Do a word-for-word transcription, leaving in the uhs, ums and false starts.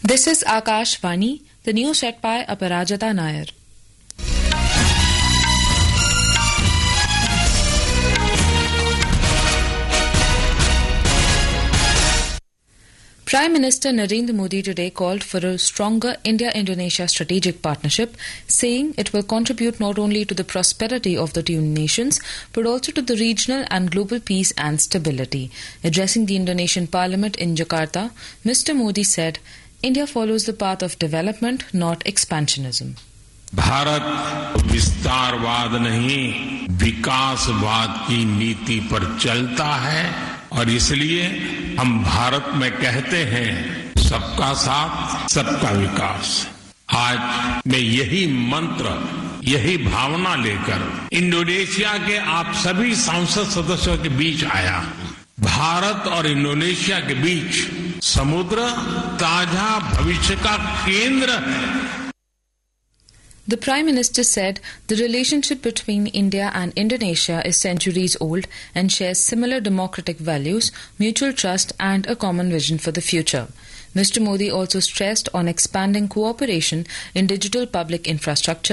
This is Akashvani, the news read by Aparajita Nair. Prime Minister Narendra Modi today called for a stronger India-Indonesia strategic partnership, saying it will contribute not only to the prosperity of the two nations, but also to the regional and global peace and stability. Addressing the Indonesian Parliament in Jakarta, Mister Modi said, India follows the path of development, not expansionism. Bharat विस्तारवाद नहीं, विकासवाद की नीति पर चलता है और इसलिए हम भारत में कहते हैं सबका साथ सबका विकास। आज मैं यही मंत्र, यही भावना लेकर इंडोनेशिया के आप सभी सांसद सदस्यों के बीच आया हूं। भारत और इंडोनेशिया के बीच समुद्र ताजा भविष्य का केंद्र है। The Prime Minister said the relationship between India and Indonesia is centuries old and shares similar democratic values, mutual trust and a common vision for the future. Mister Modi also stressed on expanding cooperation in digital public infrastructure